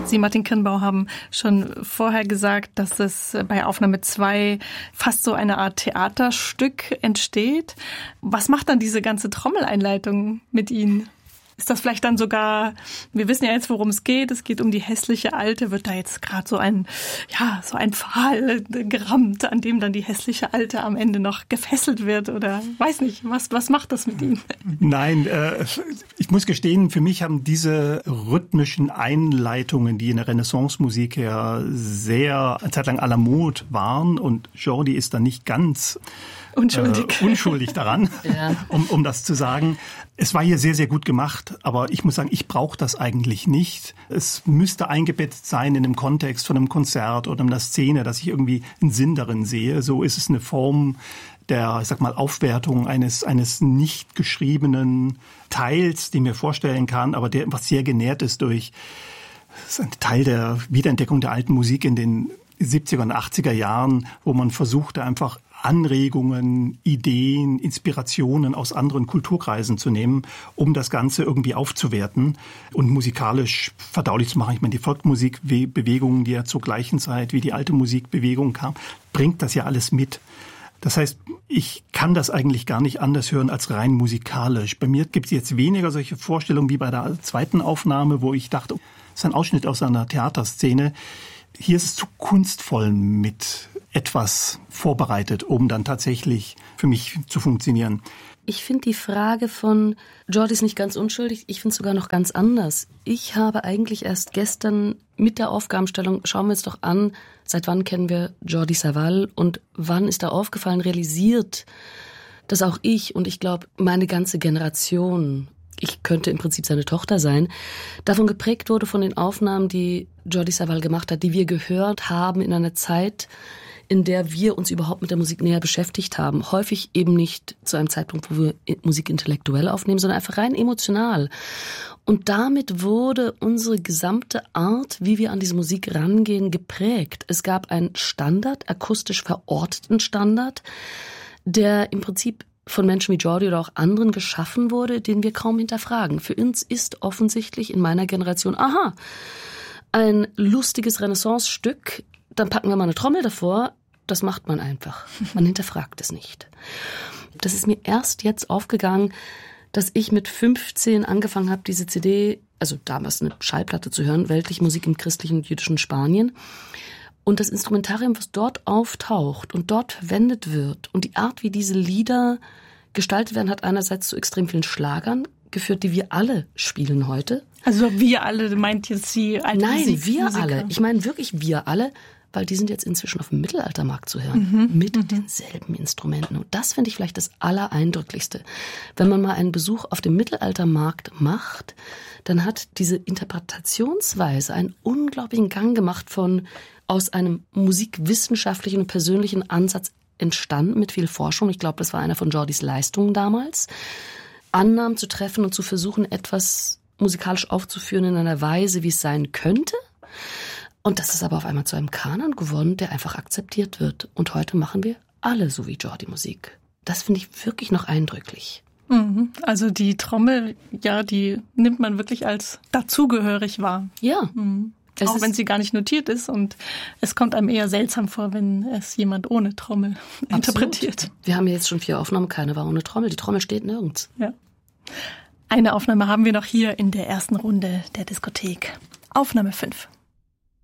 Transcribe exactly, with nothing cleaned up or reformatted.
Sie, Martin Kirnbauer, haben schon vorher gesagt, dass es bei Aufnahme zwei fast so eine Art Theaterstück entsteht. Was macht dann diese ganze Trommeleinleitung mit Ihnen? Ist das vielleicht dann sogar, wir wissen ja jetzt, worum es geht, es geht um die hässliche Alte, wird da jetzt gerade so ein, ja, so ein Pfahl gerammt, an dem dann die hässliche Alte am Ende noch gefesselt wird oder weiß nicht, was, was macht das mit Ihnen? Nein, äh, ich muss gestehen, für mich haben diese rhythmischen Einleitungen, die in der Renaissance-Musik ja sehr eine Zeit lang à la mode waren und Jordi ist dann nicht ganz Unschuldig. Äh, unschuldig daran, ja. um, um das zu sagen. Es war hier sehr, sehr gut gemacht, aber ich muss sagen, ich brauche das eigentlich nicht. Es müsste eingebettet sein in einem Kontext von einem Konzert oder einer Szene, dass ich irgendwie einen Sinn darin sehe. So ist es eine Form der, ich sag mal, Aufwertung eines, eines nicht geschriebenen Teils, den ich mir vorstellen kann, aber der einfach sehr genährt ist durch, das ist ein Teil der Wiederentdeckung der alten Musik in den siebziger und achtziger Jahren, wo man versuchte, einfach Anregungen, Ideen, Inspirationen aus anderen Kulturkreisen zu nehmen, um das Ganze irgendwie aufzuwerten und musikalisch verdaulich zu machen. Ich meine, die Volksmusikbewegung, die ja zur gleichen Zeit wie die alte Musikbewegung kam, bringt das ja alles mit. Das heißt, ich kann das eigentlich gar nicht anders hören als rein musikalisch. Bei mir gibt es jetzt weniger solche Vorstellungen wie bei der zweiten Aufnahme, wo ich dachte, das ist ein Ausschnitt aus einer Theaterszene. Hier ist es zu kunstvoll mit etwas vorbereitet, um dann tatsächlich für mich zu funktionieren. Ich finde die Frage von Jordi ist nicht ganz unschuldig, ich finde es sogar noch ganz anders. Ich habe eigentlich erst gestern mit der Aufgabenstellung, schauen wir uns doch an, seit wann kennen wir Jordi Savall und wann ist da aufgefallen, realisiert, dass auch ich und ich glaube meine ganze Generation, ich könnte im Prinzip seine Tochter sein, davon geprägt wurde von den Aufnahmen, die Jordi Savall gemacht hat, die wir gehört haben in einer Zeit, in der wir uns überhaupt mit der Musik näher beschäftigt haben. Häufig eben nicht zu einem Zeitpunkt, wo wir Musik intellektuell aufnehmen, sondern einfach rein emotional. Und damit wurde unsere gesamte Art, wie wir an diese Musik rangehen, geprägt. Es gab einen Standard, akustisch verorteten Standard, der im Prinzip von Menschen wie Jordi oder auch anderen geschaffen wurde, den wir kaum hinterfragen. Für uns ist offensichtlich in meiner Generation, aha, ein lustiges Renaissance-Stück, dann packen wir mal eine Trommel davor, das macht man einfach. Man hinterfragt es nicht. Das ist mir erst jetzt aufgegangen, dass ich mit fünfzehn angefangen habe, diese C D, also damals eine Schallplatte zu hören, weltliche Musik im christlichen und jüdischen Spanien. Und das Instrumentarium, was dort auftaucht und dort verwendet wird und die Art, wie diese Lieder gestaltet werden, hat einerseits zu extrem vielen Schlagern geführt, die wir alle spielen heute. Also wir alle, meint jetzt Sie als Nein, Musik- wir Musiker? alle. Ich meine wirklich wir alle, weil die sind jetzt inzwischen auf dem Mittelaltermarkt zu hören, mhm. mit mhm. denselben Instrumenten. Und das finde ich vielleicht das Allereindrücklichste. Wenn man mal einen Besuch auf dem Mittelaltermarkt macht, dann hat diese Interpretationsweise einen unglaublichen Gang gemacht von aus einem musikwissenschaftlichen und persönlichen Ansatz entstanden mit viel Forschung. Ich glaube, das war einer von Jordis Leistungen damals. Annahmen zu treffen und zu versuchen, etwas musikalisch aufzuführen in einer Weise, wie es sein könnte. Und das ist aber auf einmal zu einem Kanon geworden, der einfach akzeptiert wird. Und heute machen wir alle so wie Jordi Musik. Das finde ich wirklich noch eindrücklich. Also die Trommel, ja, die nimmt man wirklich als dazugehörig wahr. Ja. Mhm. Auch wenn sie gar nicht notiert ist und es kommt einem eher seltsam vor, wenn es jemand ohne Trommel Absolut. interpretiert. Wir haben jetzt schon vier Aufnahmen, keine war ohne Trommel. Die Trommel steht nirgends. Ja. Eine Aufnahme haben wir noch hier in der ersten Runde der Diskothek. Aufnahme fünf.